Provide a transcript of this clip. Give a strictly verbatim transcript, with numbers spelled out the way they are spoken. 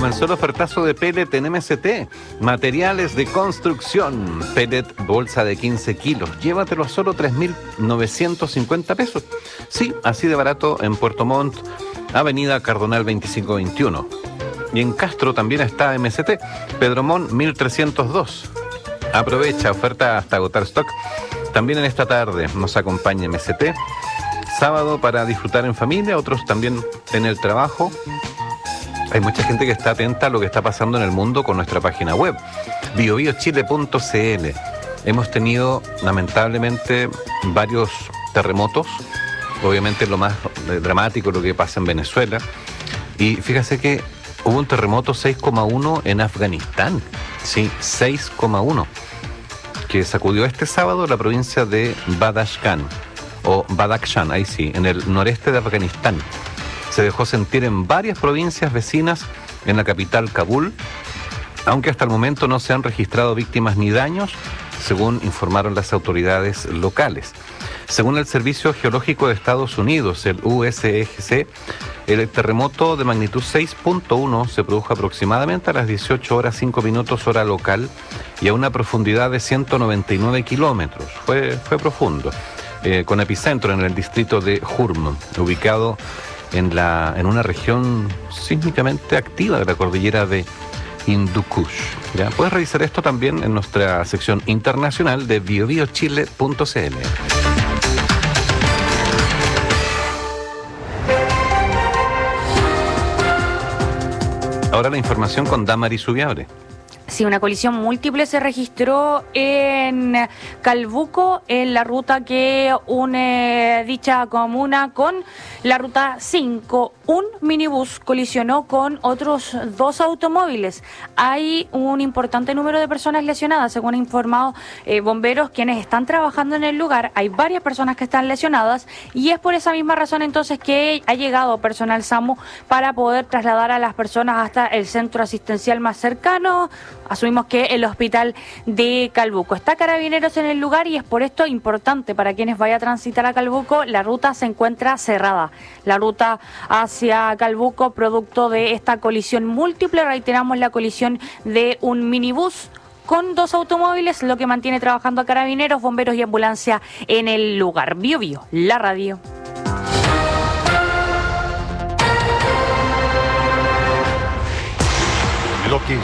comenzó el ofertazo de pellet en M S T. Materiales de construcción. Pellet, bolsa de quince kilos. Llévatelo a solo tres mil novecientos cincuenta pesos. Sí, así de barato en Puerto Montt, Avenida Cardonal veinticinco veintiuno. Y en Castro también está M S T. Pedromón mil trescientos dos. Aprovecha, oferta hasta agotar stock. También en esta tarde nos acompaña M S T. Sábado para disfrutar en familia, otros también en el trabajo. Hay mucha gente que está atenta a lo que está pasando en el mundo con nuestra página web, bio bio chile punto c l. Hemos tenido, lamentablemente, varios terremotos. Obviamente lo más dramático es lo que pasa en Venezuela. Y fíjese que hubo un terremoto seis coma uno en Afganistán. Sí, seis coma uno. Que sacudió este sábado la provincia de Badakhshan. O Badakhshan, ahí sí, en el noreste de Afganistán. Se dejó sentir en varias provincias vecinas en la capital Kabul, aunque hasta el momento no se han registrado víctimas ni daños, según informaron las autoridades locales. Según el Servicio Geológico de Estados Unidos, el U S G C, el terremoto de magnitud seis punto uno se produjo aproximadamente a las dieciocho horas cinco minutos hora local y a una profundidad de ciento noventa y nueve kilómetros. Fue, fue profundo. Eh, con epicentro en el distrito de Hurm, ubicado en, la, en una región sísmicamente activa de la cordillera de Hindu Kush. ¿Ya? Puedes revisar esto también en nuestra sección internacional de bio bio chile punto c l. Ahora la información con Damaris Subiabre. Sí, una colisión múltiple se registró en Calbuco, en la ruta que une dicha comuna con la ruta cinco. Un minibús colisionó con otros dos automóviles. Hay un importante número de personas lesionadas, según han informado eh, bomberos, quienes están trabajando en el lugar. Hay varias personas que están lesionadas y es por esa misma razón entonces que ha llegado personal SAMU para poder trasladar a las personas hasta el centro asistencial más cercano. Asumimos que el hospital de Calbuco. Está Carabineros en el lugar y es por esto importante para quienes vayan a transitar a Calbuco. La ruta se encuentra cerrada. La ruta hacia Calbuco, producto de esta colisión múltiple, reiteramos la colisión de un minibús con dos automóviles, lo que mantiene trabajando a Carabineros, bomberos y ambulancia en el lugar. Bio Bio, la radio. Lo que